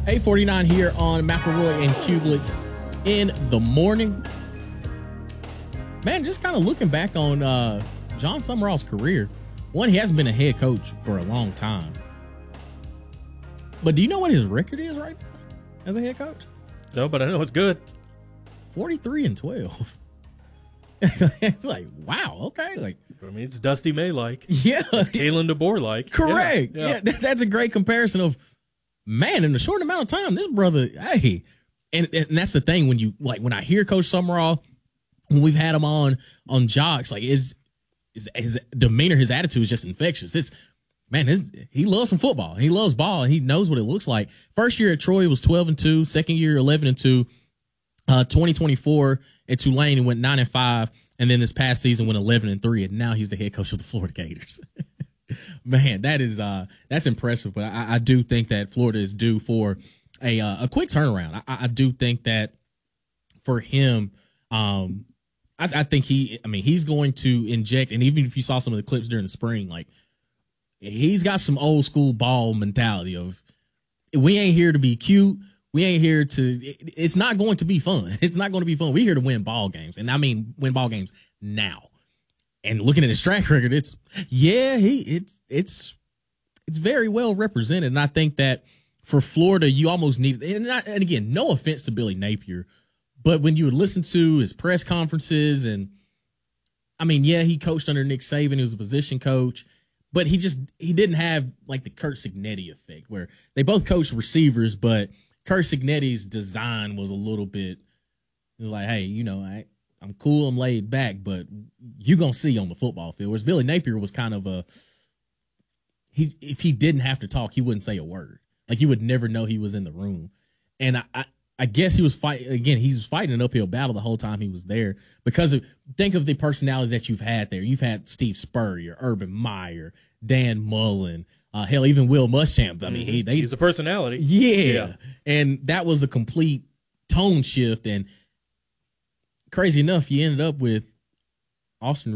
8:49 here on McElroy and Kublik in the morning. Man, just kind of looking back on John Summerall's career. One, he hasn't been a head coach for a long time. But do you know what his record is right now as a head coach? No, but I know it's good. 43-12. It's like, wow, okay. Like, I mean, it's Dusty May-like. Yeah. It's Kalen DeBoer-like. Correct. Yeah, that's a great comparison of, man, in a short amount of time, this brother, hey. And that's the thing when I hear Coach Summerall, when we've had him on Jocks, like his demeanor, his attitude is just infectious. It's, man, he loves some football. He loves ball, and he knows what it looks like. First year at Troy was 12-2. Second year, 11-2. 2024 at Tulane, he went 9-5. And then this past season went 11-3. And now he's the head coach of the Florida Gators. Man, that's impressive. But I do think that Florida is due for a quick turnaround. I do think that for him, I think he's going to inject, and even if you saw some of the clips during the spring, like, he's got some old school ball mentality of, we ain't here to be cute. We ain't here it's not going to be fun. It's not going to be fun. We're here to win ball games. And I mean, win ball games now. And looking at his track record, it's very well represented. And I think that for Florida, you almost need, and again, no offense to Billy Napier, but when you would listen to his press conferences, and I mean, yeah, he coached under Nick Saban. He was a position coach, but he didn't have like the Curt Cignetti effect where they both coached receivers, but Curt Cignetti's design was a little bit, it was like, hey, I'm cool, I'm laid back, but you're going to see on the football field. Whereas Billy Napier was kind of if he didn't have to talk, he wouldn't say a word. Like, you would never know he was in the room. And I guess he was fighting an uphill battle the whole time he was there because think of the personalities that you've had there. You've had Steve Spurrier, Urban Meyer, Dan Mullen, hell, even Will Muschamp. I mean, he's a personality. Yeah. And that was a complete tone shift. And crazy enough, you ended up with Anthony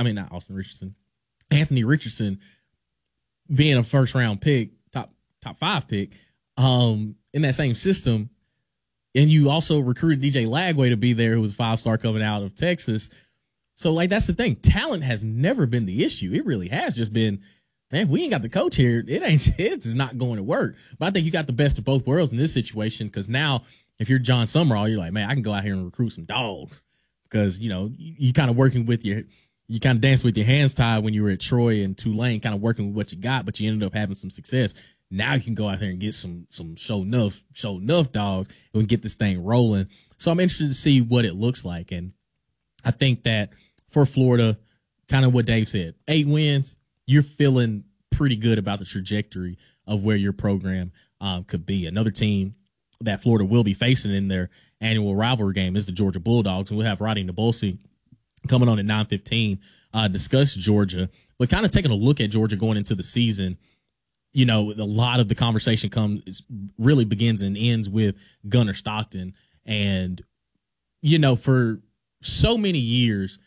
Richardson being a first round pick, top 5 pick, in that same system. And you also recruited DJ Lagway to be there, who was a 5-star coming out of Texas. So, like, that's the thing. Talent has never been the issue. It really has just been, man, if we ain't got the coach here, it's not going to work. But I think you got the best of both worlds in this situation, because now if you're John Summerall, you're like, man, I can go out here and recruit some dogs, because, you kind of working with you kind of danced with your hands tied when you were at Troy and Tulane, kind of working with what you got, but you ended up having some success. Now you can go out there and get some show enough dogs and get this thing rolling. So I'm interested to see what it looks like. And I think that for Florida, kind of what Dave said, 8 wins, you're feeling pretty good about the trajectory of where your program could be. Another team that Florida will be facing in their annual rivalry game is the Georgia Bulldogs. And we'll have Roddy Nabulsi coming on at 9:15, discuss Georgia. But kind of taking a look at Georgia going into the season, a lot of the conversation really begins and ends with Gunnar Stockton. And, for so many years,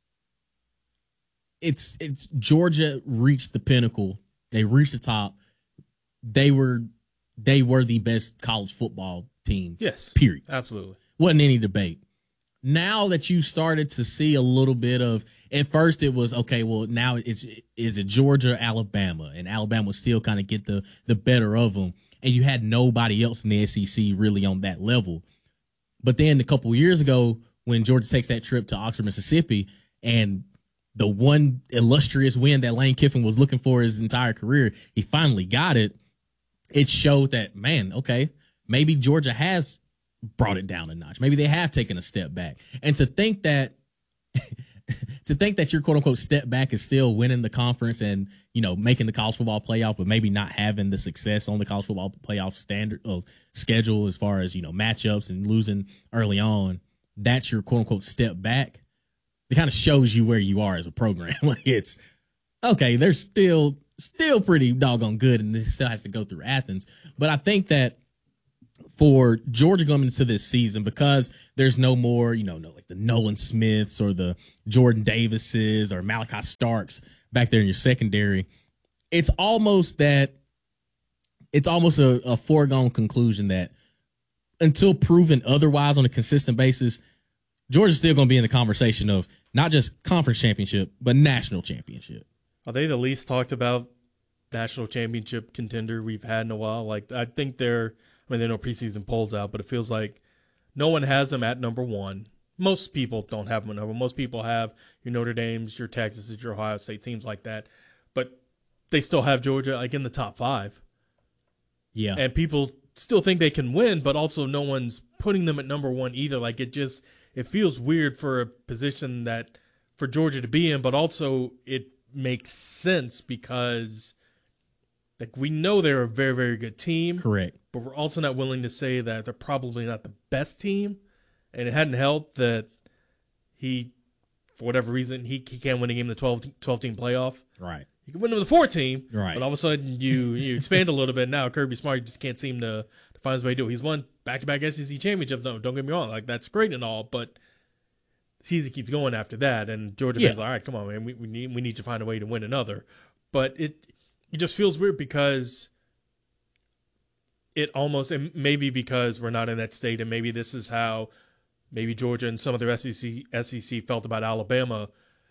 it's Georgia reached the pinnacle. They reached the top. They were the best college football team. Yes. Period. Absolutely. Wasn't any debate. Now that you started to see a little bit of, at first it was, okay, well, now is it Georgia, Alabama? And Alabama would still kind of get the better of them. And you had nobody else in the SEC really on that level. But then a couple of years ago, when Georgia takes that trip to Oxford, Mississippi, and the one illustrious win that Lane Kiffin was looking for his entire career, he finally got it. It showed that, man, okay, maybe Georgia has brought it down a notch. Maybe they have taken a step back. And to think that your quote unquote step back is still winning the conference and, making the college football playoff, but maybe not having the success on the college football playoff standard of schedule as far as, matchups and losing early on, that's your quote unquote step back. It kind of shows you where you are as a program. Like, it's okay. They're still pretty doggone good, and it still has to go through Athens. But I think that for Georgia going into this season, because there's no more, like the Nolan Smiths or the Jordan Davises or Malachi Starks back there in your secondary, it's almost that it's almost a foregone conclusion that until proven otherwise on a consistent basis, Georgia's still going to be in the conversation of not just conference championship, but national championship. Are they the least talked about national championship contender we've had in a while? Like, I think there are no preseason polls out, but it feels like no one has them at number one. Most people don't have them at number one. Most people have your Notre Dames, your Texas, your Ohio State, teams like that. But they still have Georgia like in the top 5. Yeah. And people still think they can win, but also no one's putting them at number one either. Like, it feels weird for a position that for Georgia to be in, but also it makes sense because like we know they're a very, very good team. Correct. But we're also not willing to say that they're probably not the best team. And it hadn't helped that he, for whatever reason, he can't win a game in the 12-team playoff. Right. You can win them with the 4-team. Right. But all of a sudden you expand a little bit now. Kirby Smart just can't seem to find his way to do it. He's won back-to-back SEC championships. No, don't get me wrong. Like, that's great and all, but the season keeps going after that. And Georgia fans are like, all right, come on, man. We need to find a way to win another. But it just feels weird because and maybe because we're not in that state, and maybe this is how maybe Georgia and some of their SEC felt about Alabama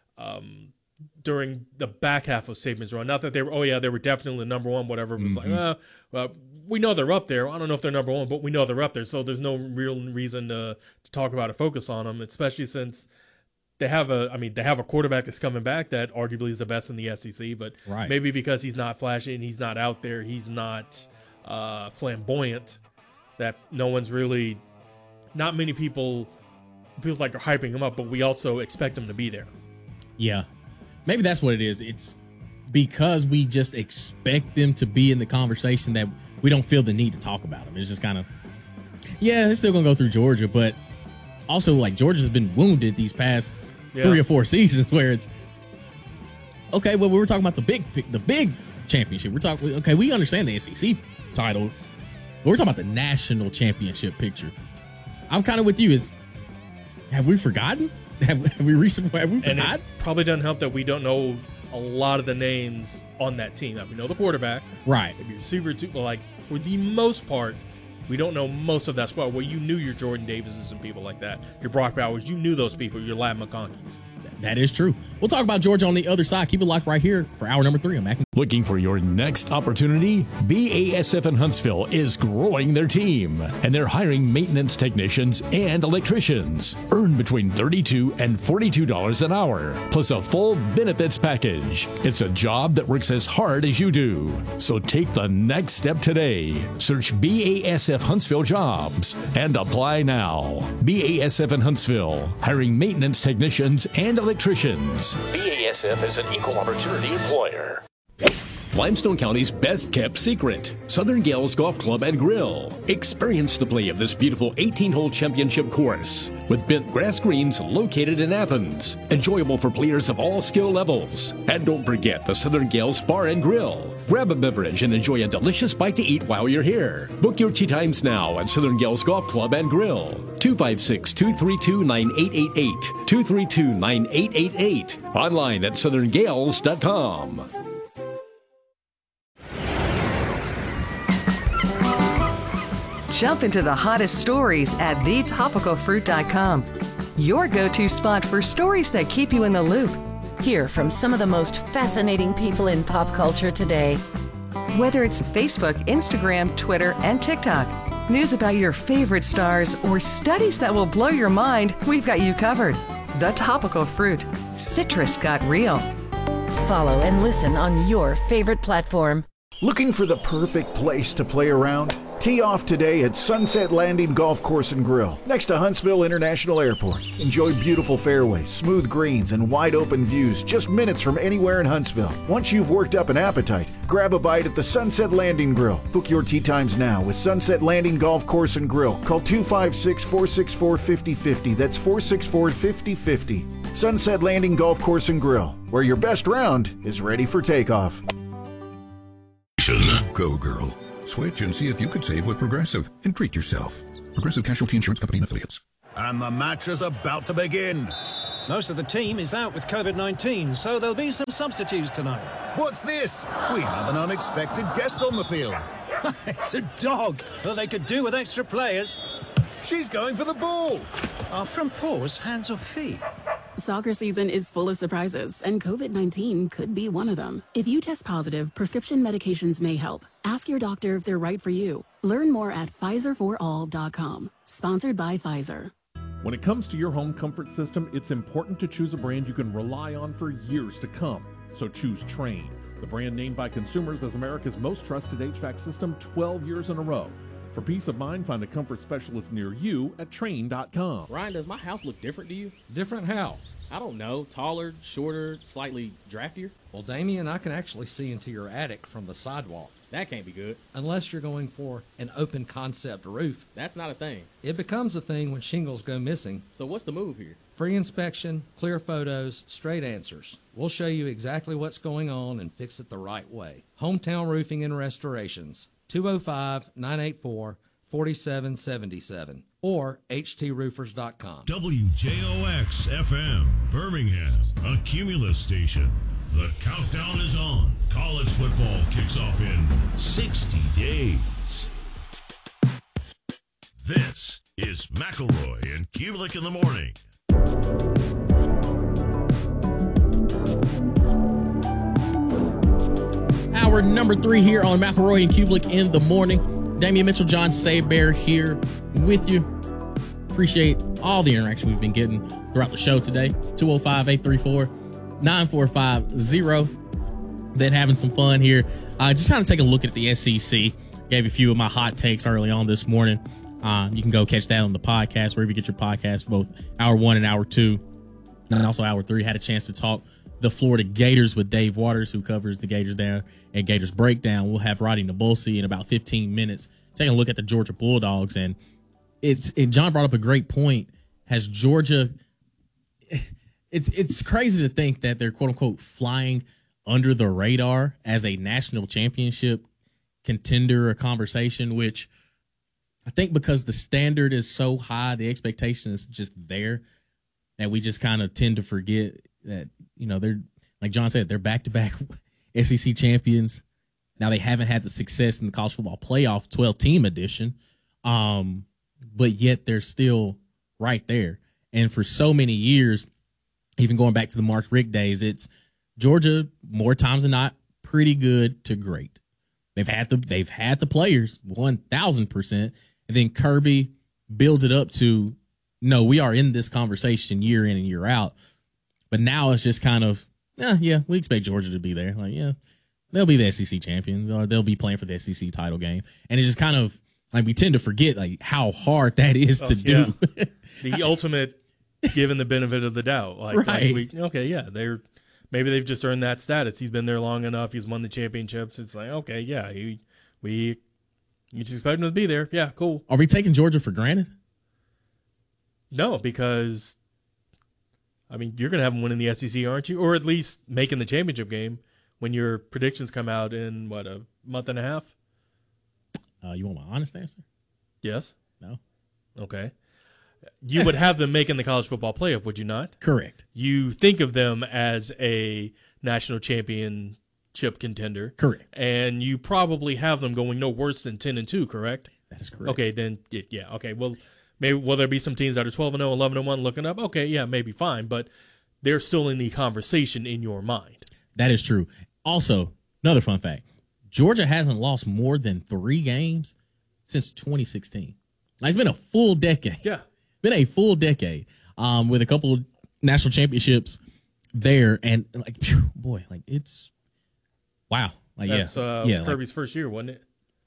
during the back half of Saban's run. Not that they were definitely the number one, whatever. It was like, well, we know they're up there. I don't know if they're number one, but we know they're up there. So there's no real reason to talk about or focus on them, especially since they have a quarterback that's coming back that arguably is the best in the SEC, but maybe because he's not flashy and he's not out there, he's not flamboyant, that not many people feels like are hyping him up, but we also expect him to be there. Yeah. Maybe that's what it is. It's because we just expect them to be in the conversation that we don't feel the need to talk about them. It's just kind of, they're still going to go through Georgia, but also like Georgia's been wounded these past 3 or 4 seasons where it's, okay, well, we were talking about the big championship. We understand the SEC title, but we're talking about the national championship picture. I'm kind of with you. Have we forgotten? Have we forgotten? And it probably doesn't help that we don't know a lot of the names on that team. Now, we know the quarterback. Right. Maybe receiver, too. But, like, for the most part, we don't know most of that squad. Well, you knew your Jordan Davises and people like that. Your Brock Bowers. You knew those people. Your Ladd McConkeys. That is true. We'll talk about Georgia on the other side. Keep it locked right here for hour number 3 on Mac. Looking for your next opportunity? BASF in Huntsville is growing their team, and they're hiring maintenance technicians and electricians. Earn between $32 and $42 an hour, plus a full benefits package. It's a job that works as hard as you do. So take the next step today. Search BASF Huntsville Jobs and apply now. BASF in Huntsville, hiring maintenance technicians and electricians. BASF is an equal opportunity employer. Limestone County's best kept secret, Southern Gales Golf Club and Grill. Experience the play of this beautiful 18-hole championship course with bent grass greens located in Athens. Enjoyable for players of all skill levels. And don't forget the Southern Gales Bar and Grill. Grab a beverage and enjoy a delicious bite to eat while you're here. Book your tee times now at Southern Gales Golf Club and Grill. 256-232-9888. 232-9888. Online at southerngales.com. Jump into the hottest stories at thetopicalfruit.com. Your go-to spot for stories that keep you in the loop. Hear from some of the most fascinating people in pop culture today. Whether it's Facebook, Instagram, Twitter, and TikTok, news about your favorite stars, or studies that will blow your mind, we've got you covered. The Topical Fruit. Citrus got real. Follow and listen on your favorite platform. Looking for the perfect place to play around? Tee off today at Sunset Landing Golf Course and Grill, next to Huntsville International Airport. Enjoy beautiful fairways, smooth greens, and wide open views just minutes from anywhere in Huntsville. Once you've worked up an appetite, grab a bite at the Sunset Landing Grill. Book your tee times now with Sunset Landing Golf Course and Grill. Call 256-464-5050. That's 464-5050. Sunset Landing Golf Course and Grill, where your best round is ready for takeoff. Go, girl. Switch and see if you could save with Progressive and treat yourself. Progressive Casualty Insurance Company and Affiliates. And the match is about to begin. Most of the team is out with COVID-19, so there'll be some substitutes tonight. What's this? We have an unexpected guest on the field. It's a dog. Well, they could do with extra players. She's going for the ball. From paws, hands or feet? Soccer season is full of surprises, and COVID-19 could be one of them. If you test positive, prescription medications may help. Ask your doctor if they're right for you. Learn more at PfizerForAll.com. Sponsored by Pfizer. When it comes to your home comfort system, it's important to choose a brand you can rely on for years to come. So choose Trane, the brand named by consumers as America's most trusted HVAC system 12 years in a row. For peace of mind, find a comfort specialist near you at Trane.com. Ryan, does my house look different to you? Different how? I don't know. Taller, shorter, slightly draftier? Well, Damien, I can actually see into your attic from the sidewalk. That can't be good. Unless you're going for an open concept roof. That's not a thing. It becomes a thing when shingles go missing. So what's the move here? Free inspection, clear photos, straight answers. We'll show you exactly what's going on and fix it the right way. Hometown Roofing and Restorations, 205-984-4777 or htroofers.com. WJOX FM, Birmingham, a Cumulus station. The countdown is on. College football kicks off in 60 days. This is McElroy and Kubelik in the morning. Hour number 3 here on McElroy and Kubelik in the morning. Damian Mitchell, John Saybear here with you. Appreciate all the interaction we've been getting throughout the show today. 205-834-9450. Been having some fun here. Just kind of take a look at the SEC. Gave a few of my hot takes early on this morning. You can go catch that on the podcast, wherever you get your podcast, both Hour 1 and Hour 2. And also Hour 3, had a chance to talk the Florida Gators with Dave Waters, who covers the Gators down at Gators Breakdown. We'll have Roddy Nabulsi in about 15 minutes taking a look at the Georgia Bulldogs. And John brought up a great point. Has Georgia – it's crazy to think that they're, quote-unquote, flying under the radar as a national championship contender or conversation, which I think because the standard is so high, the expectation is just there, that we just kind of tend to forget that, you know, they're, like John said, they're back-to-back SEC champions. Now, they haven't had the success in the college football playoff 12-team edition, but yet they're still right there. And for so many years, even going back to the Mark Richt days, it's Georgia, more times than not, pretty good to great. They've had the players 1,000%, and then Kirby builds it up to, no, we are in this conversation year in and year out. But now it's just kind of, yeah, we expect Georgia to be there. Like, yeah, they'll be the SEC champions, or they'll be playing for the SEC title game. And it's just kind of like we tend to forget like how hard that is to do. The ultimate given the benefit of the doubt. Right. Maybe they've just earned that status. He's been there long enough. He's won the championships. It's like, okay, yeah, you just expect him to be there. Yeah, cool. Are we taking Georgia for granted? No, because, I mean, you're going to have them winning the SEC, aren't you? Or at least making the championship game when your predictions come out in, a month and a half? You want my honest answer? Yes. No. Okay. You would have them making the college football playoff, would you not? Correct. You think of them as a national championship contender. Correct. And you probably have them going no worse than 10-2, correct? That is correct. Okay, then, yeah, okay. Well, maybe will there be some teams that are 12-0, 11-1 looking up? Okay, yeah, maybe fine, but they're still in the conversation in your mind. That is true. Also, another fun fact, Georgia hasn't lost more than 3 games since 2016. Like, it's been a full decade. Yeah. Been a full decade with a couple of national championships there. And, like, phew, boy, like, it's – wow. Like, That's Kirby's first year, wasn't it?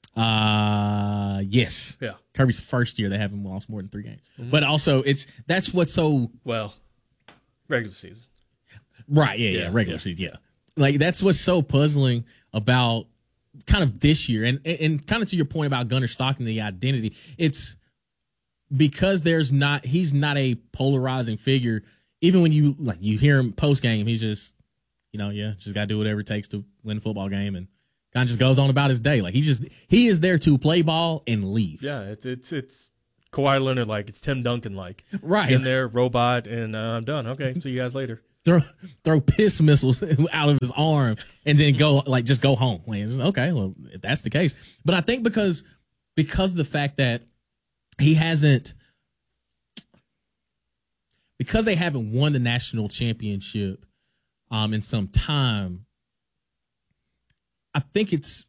Yes. Yeah. Kirby's first year, they haven't lost more than 3 games. Mm-hmm. But also, that's what's so – well, regular season. Right, yeah, regular season, yeah. Like, that's what's so puzzling about kind of this year. And kind of to your point about Gunnar Stockton, the identity, it's because he's not a polarizing figure. Even when you hear him post-game, he's just, just got to do whatever it takes to win a football game and kind of just goes on about his day. Like, he is there to play ball and leave. Yeah, it's Kawhi Leonard like, it's Tim Duncan like. Right. In there, robot, and I'm done. Okay, see you guys later. throw piss missiles out of his arm and then just go home. Like, okay, well, if that's the case. But I think because of the fact that he hasn't, because they haven't won the national championship in some time, I think it's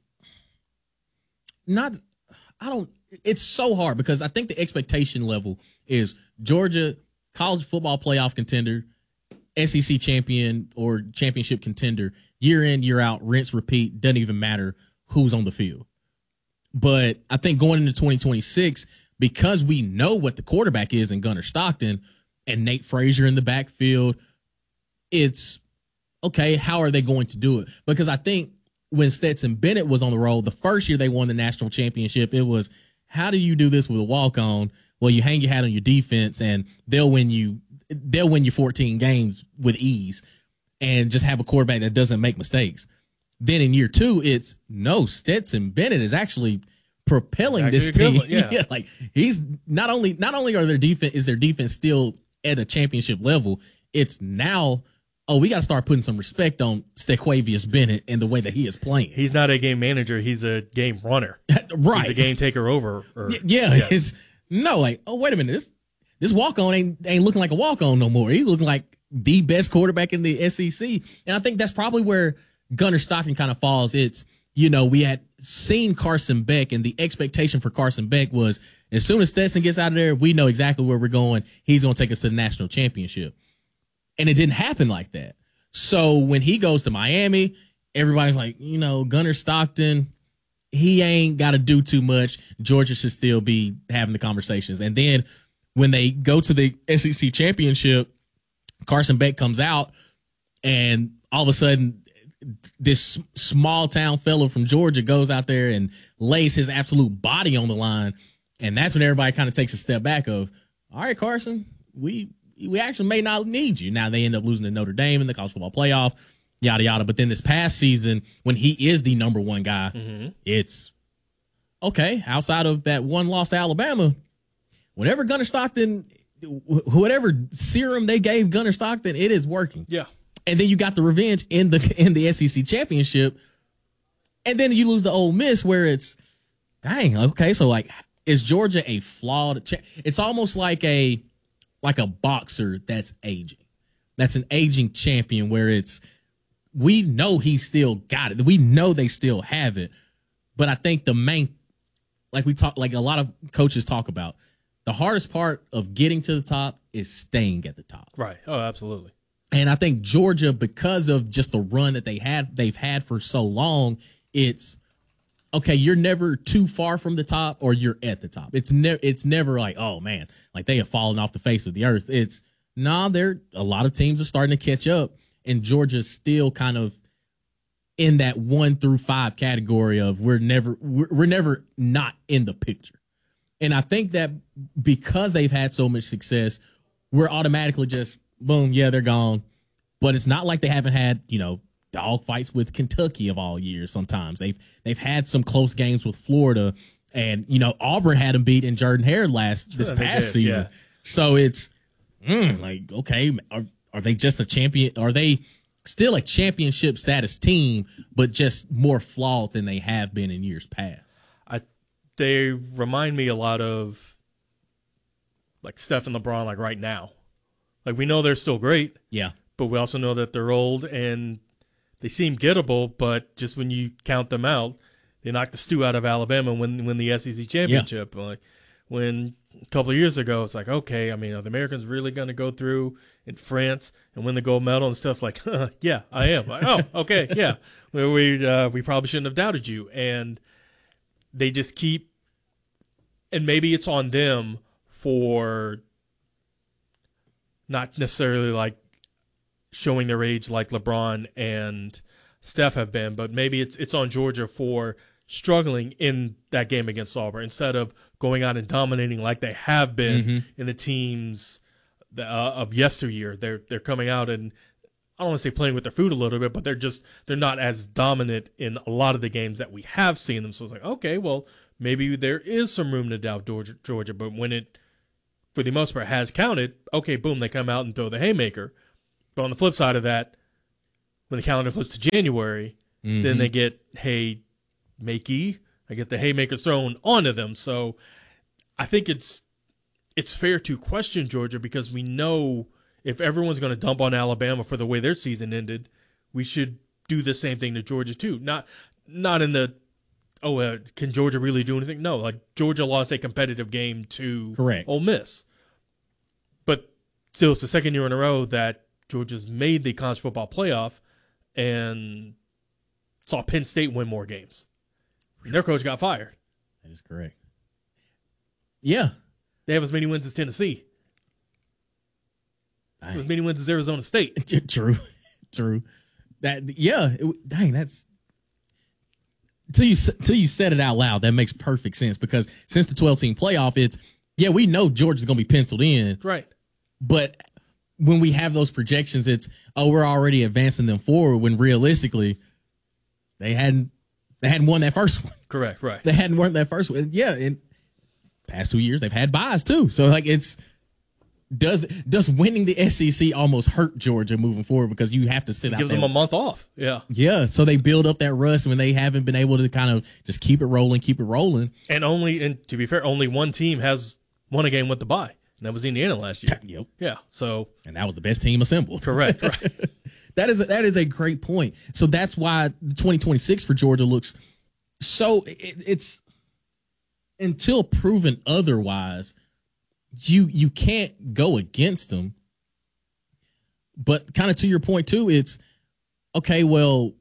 so hard because I think the expectation level is Georgia, college football playoff contender, SEC champion or championship contender, year in, year out, rinse, repeat, doesn't even matter who's on the field. But I think going into 2026, because we know what the quarterback is in Gunnar Stockton and Nate Frazier in the backfield, it's okay, how are they going to do it? Because I think when Stetson Bennett was on the roll, the first year they won the national championship, it was, how do you do this with a walk-on? Well, you hang your hat on your defense and they'll win you 14 games with ease and just have a quarterback that doesn't make mistakes. Then in year two, it's no, Stetson Bennett is actually propelling this team. Yeah. Like he's not only are their defense still at a championship level, it's now, we got to start putting some respect on Stequavius Bennett and the way that he is playing. He's not a game manager. He's a game runner. Right. He's a game taker over. Yes. It's like, oh, wait a minute. This walk-on ain't looking like a walk-on no more. He's looking like the best quarterback in the SEC. And I think that's probably where Gunnar Stockton kind of falls. It's, we had seen Carson Beck, and the expectation for Carson Beck was as soon as Stetson gets out of there, we know exactly where we're going. He's going to take us to the national championship. And it didn't happen like that. So when he goes to Miami, everybody's like, Gunnar Stockton, he ain't got to do too much. Georgia should still be having the conversations. And then when they go to the SEC championship, Carson Beck comes out, and all of a sudden, this small town fellow from Georgia goes out there and lays his absolute body on the line. And that's when everybody kind of takes a step back of, all right, Carson, we actually may not need you. Now they end up losing to Notre Dame in the college football playoff, yada, yada. But then this past season, when he is the number one guy, it's okay. Outside of that one loss to Alabama, whatever Gunnar Stockton, whatever serum they gave Gunnar Stockton, it is working. Yeah. And then you got the revenge in the SEC championship. And then you lose to Ole Miss where it's, dang, okay, so like, is Georgia a flawed it's almost like a boxer that's aging. That's an aging champion where it's, we know he still got it. We know they still have it. But I think the main, like a lot of coaches talk about, the hardest part of getting to the top is staying at the top. Right. Oh, absolutely. And I think Georgia, because of just the run that they've had for so long, it's okay. You're never too far from the top, or you're at the top. It's never like, oh man, like they have fallen off the face of the earth. It's a lot of teams are starting to catch up, and Georgia's still kind of in that 1 through 5 category of we're never not in the picture. And I think that because they've had so much success, we're automatically just, boom, yeah, they're gone. But it's not like they haven't had, dog fights with Kentucky of all years. Sometimes they've had some close games with Florida, and Auburn had them beat in Jordan Hare this past season. Yeah. So it's like, okay, are they just a champion? Are they still a championship status team, but just more flawed than they have been in years past? They remind me a lot of like Steph and LeBron, like right now. Like we know they're still great. Yeah. But we also know that they're old and they seem gettable, but just when you count them out, they knocked the stew out of Alabama when the SEC championship. Yeah. Like when a couple of years ago, it's like, okay, I mean, are the Americans really going to go through in France and win the gold medal and stuff? Like, yeah, I am. Like, oh, okay, yeah. We probably shouldn't have doubted you. And they just keep, and maybe it's on them for not necessarily like showing their age like LeBron and Steph have been, but maybe it's on Georgia for struggling in that game against Auburn instead of going out and dominating like they have been in the teams of yesteryear. They're coming out and I don't want to say playing with their food a little bit, but they're not as dominant in a lot of the games that we have seen them. So it's like, okay, well, maybe there is some room to doubt Georgia, but when it, for the most part, has counted, okay, boom, they come out and throw the haymaker. But on the flip side of that, when the calendar flips to January, then they get haymakey. I get the haymakers thrown onto them. So I think it's fair to question Georgia because we know if everyone's going to dump on Alabama for the way their season ended, we should do the same thing to Georgia too. Not in the can Georgia really do anything? No, like Georgia lost a competitive game to Ole Miss, but still it's the second year in a row that Georgia's made the college football playoff and saw Penn State win more games. And their coach got fired. That is correct. Yeah. They have as many wins as Tennessee. As many wins as Arizona State. True. That's till you said it out loud. That makes perfect sense because since the 12-team playoff, we know Georgia's going to be penciled in, right? But when we have those projections, we're already advancing them forward. When realistically, they hadn't won that first one. Correct, right? They hadn't won that first one. Yeah, in past 2 years they've had buys too. So like does winning the SEC almost hurt Georgia moving forward because you have to sit out? Gives them a month off. Yeah. So they build up that rust when they haven't been able to kind of just keep it rolling. And to be fair, only one team has won a game with the bye, and that was Indiana last year. Yep. Yeah. So and that was the best team assembled. Correct. Right. That is a great point. So that's why 2026 for Georgia looks so. It's until proven otherwise. You can't go against them. But kind of to your point too, it's okay, well,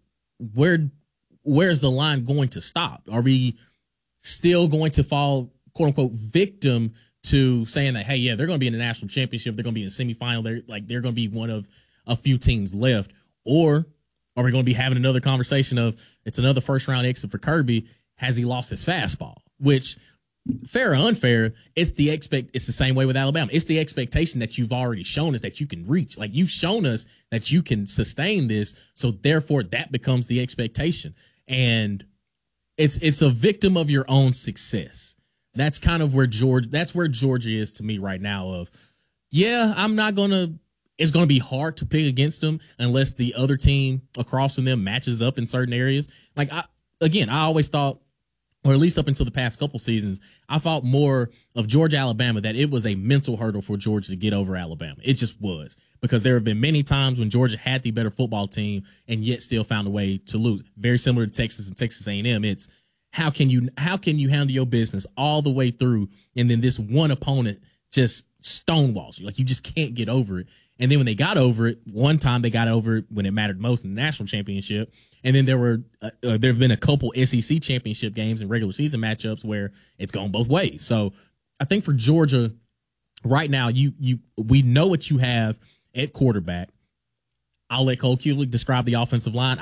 where's the line going to stop? Are we still going to fall, quote unquote, victim to saying that, hey, yeah, they're going to be in the national championship, they're going to be in the semifinal, they're going to be one of a few teams left? Or are we going to be having another conversation of it's another first round exit for Kirby? Has he lost his fastball? Which, fair or unfair, it's the same way with Alabama. It's the expectation that you've already shown us that you can reach. Like, you've shown us that you can sustain this, so therefore that becomes the expectation. And it's a victim of your own success. That's kind of where Georgia is to me right now. Of, yeah, it's gonna be hard to pick against them unless the other team across from them matches up in certain areas. Like, I always thought, or at least up until the past couple seasons, I thought more of Georgia, Alabama, that it was a mental hurdle for Georgia to get over Alabama. It just was, because there have been many times when Georgia had the better football team and yet still found a way to lose. Very similar to Texas and Texas A&M. It's how can you handle your business all the way through, and then this one opponent just stonewalls you. Like, you just can't get over it. And then when they got over it, one time they got over it when it mattered most in the national championship. And then there have been a couple SEC championship games and regular season matchups where it's gone both ways. So I think for Georgia right now, we know what you have at quarterback. I'll let Cole Kulick describe the offensive line.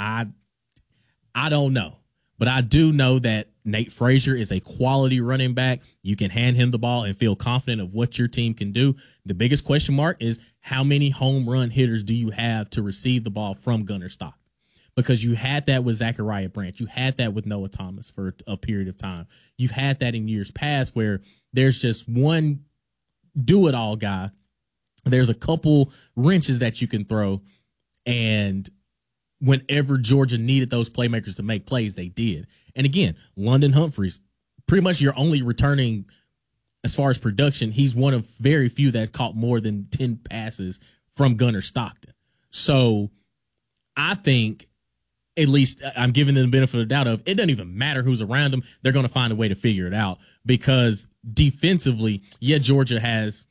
I don't know, but I do know that Nate Frazier is a quality running back. You can hand him the ball and feel confident of what your team can do. The biggest question mark is, how many home run hitters do you have to receive the ball from Gunnar Stockton? Because you had that with Zachariah Branch. You had that with Noah Thomas for a period of time. You've had that in years past where there's just one do-it-all guy. There's a couple wrenches that you can throw, and whenever Georgia needed those playmakers to make plays, they did. And again, London Humphreys, pretty much your only returning as far as production. He's one of very few that caught more than 10 passes from Gunnar Stockton. So I think, at least I'm giving them the benefit of the doubt of, it doesn't even matter who's around them. They're going to find a way to figure it out, because defensively, yeah, Georgia has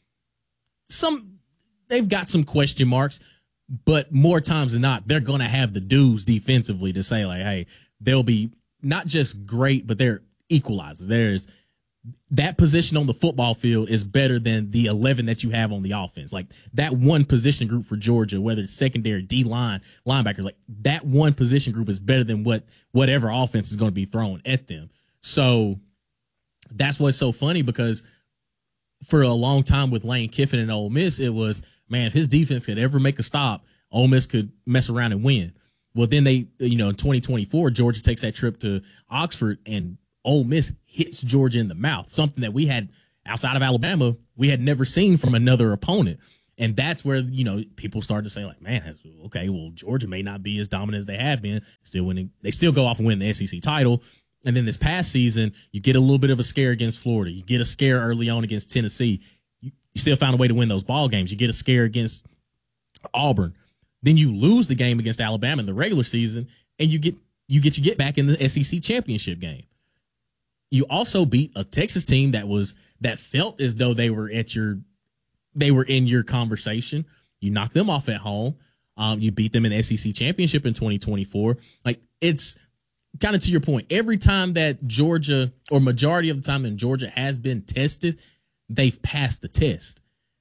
they've got some question marks, but more times than not, they're going to have the dudes defensively to say, like, hey, they'll be not just great, but they're equalizers. There's that position on the football field is better than the 11 that you have on the offense. Like, that one position group for Georgia, whether it's secondary, D-line, linebackers, like, that one position group is better than whatever offense is going to be thrown at them. So that's what's so funny, because for a long time with Lane Kiffin and Ole Miss, it was, man, if his defense could ever make a stop, Ole Miss could mess around and win. Well, then in 2024, Georgia takes that trip to Oxford, and Ole Miss hits Georgia in the mouth, something that we had outside of Alabama, we had never seen from another opponent. And that's where, people start to say, like, man, okay, well, Georgia may not be as dominant as they had been. Still winning. They still go off and win the SEC title. And then this past season, you get a little bit of a scare against Florida. You get a scare early on against Tennessee. You still found a way to win those ball games. You get a scare against Auburn. Then you lose the game against Alabama in the regular season, and you get back in the SEC championship game. You also beat a Texas team that felt as though they were in your conversation. You knocked them off at home. You beat them in the SEC championship in 2024. Like, it's kind of to your point. Every time that Georgia, or majority of the time that Georgia has been tested, they've passed the test.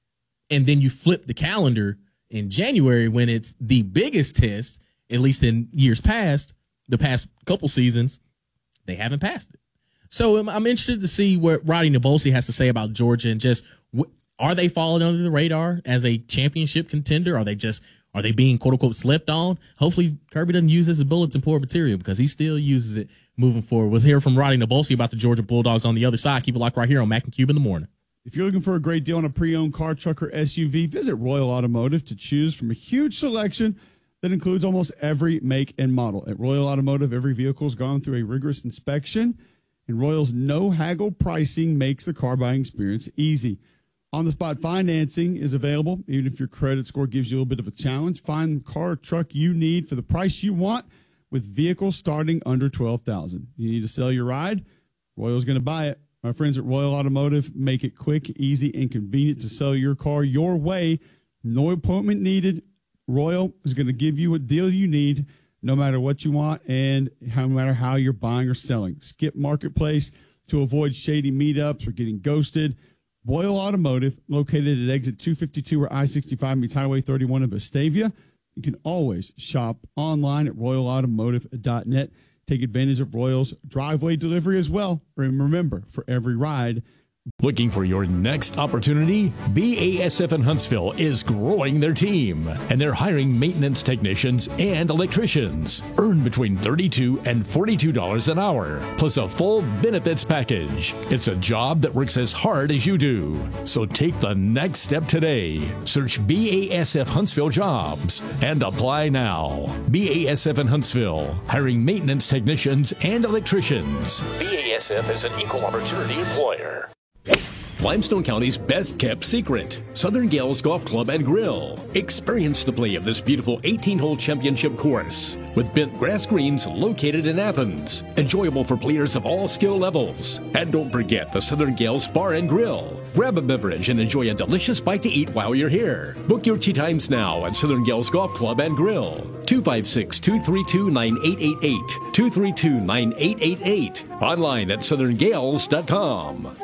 And then you flip the calendar in January when it's the biggest test, at least in years past, the past couple seasons, they haven't passed it. So I'm interested to see what Roddy Nabolsi has to say about Georgia, and just are they falling under the radar as a championship contender? Are they being quote unquote slept on? Hopefully Kirby doesn't use this as bulletin board material, because he still uses it moving forward. We'll hear from Roddy Nabolsi about the Georgia Bulldogs on the other side. Keep it locked right here on Mac and Cube in the morning. If you're looking for a great deal on a pre-owned car, truck, or SUV, visit Royal Automotive to choose from a huge selection that includes almost every make and model. At Royal Automotive, every vehicle has gone through a rigorous inspection, and Royal's no-haggle pricing makes the car buying experience easy. On-the-spot financing is available, even if your credit score gives you a little bit of a challenge. Find the car or truck you need for the price you want, with vehicles starting under $12,000. You need to sell your ride? Royal's going to buy it. My friends at Royal Automotive make it quick, easy, and convenient to sell your car your way. No appointment needed. Royal is going to give you a deal you need, no matter what you want and no matter how you're buying or selling. Skip Marketplace to avoid shady meetups or getting ghosted. Royal Automotive, located at exit 252 where I-65 meets Highway 31 in Vestavia. You can always shop online at royalautomotive.net. Take advantage of Royal's driveway delivery as well. And remember, for every ride. Looking for your next opportunity? BASF in Huntsville is growing their team, and they're hiring maintenance technicians and electricians. Earn between $32 and $42 an hour, plus a full benefits package. It's a job that works as hard as you do. So take the next step today. Search BASF Huntsville Jobs and apply now. BASF in Huntsville, hiring maintenance technicians and electricians. BASF is an equal opportunity employer. Limestone County's best-kept secret, Southern Gales Golf Club and Grill. Experience the play of this beautiful 18-hole championship course with bent grass greens located in Athens. Enjoyable for players of all skill levels. And don't forget the Southern Gales Bar and Grill. Grab a beverage and enjoy a delicious bite to eat while you're here. Book your tee times now at Southern Gales Golf Club and Grill. 256-232-9888. 232-9888. Online at southerngales.com.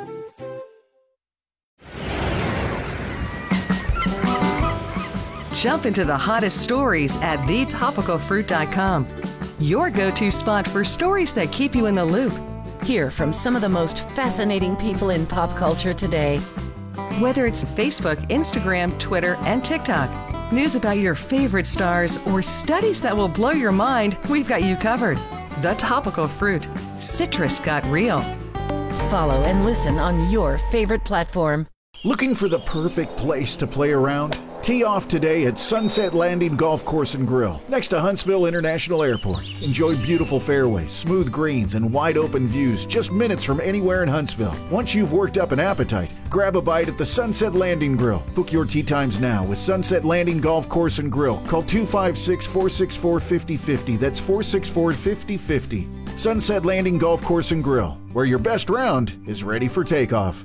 Jump into the hottest stories at thetopicalfruit.com. Your go-to spot for stories that keep you in the loop. Hear from some of the most fascinating people in pop culture today. Whether it's Facebook, Instagram, Twitter, and TikTok, news about your favorite stars, or studies that will blow your mind, we've got you covered. The Topical Fruit. Citrus got real. Follow and listen on your favorite platform. Looking for the perfect place to play around? Tee off today at Sunset Landing Golf Course and Grill, next to Huntsville International Airport. Enjoy beautiful fairways, smooth greens, and wide open views just minutes from anywhere in Huntsville. Once you've worked up an appetite, grab a bite at the Sunset Landing Grill. Book your tee times now with Sunset Landing Golf Course and Grill. Call 256-464-5050. That's 464-5050. Sunset Landing Golf Course and Grill, where your best round is ready for takeoff.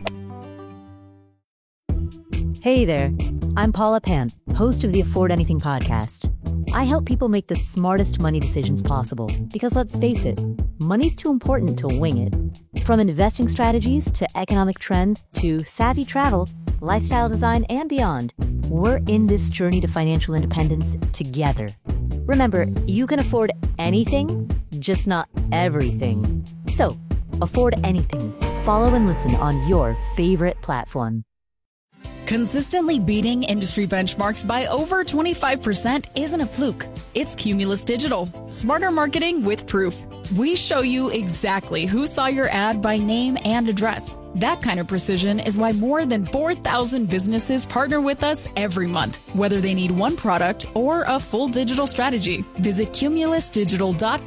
Hey there, I'm Paula Pan, host of the Afford Anything podcast. I help people make the smartest money decisions possible because, let's face it, money's too important to wing it. From investing strategies to economic trends to savvy travel, lifestyle design, and beyond, we're in this journey to financial independence together. Remember, you can afford anything, just not everything. So, afford anything. Follow and listen on your favorite platform. Consistently beating industry benchmarks by over 25% isn't a fluke. It's Cumulus Digital. Smarter marketing with proof. We show you exactly who saw your ad by name and address. That kind of precision is why more than 4,000 businesses partner with us every month, whether they need one product or a full digital strategy. Visit cumulusdigital.com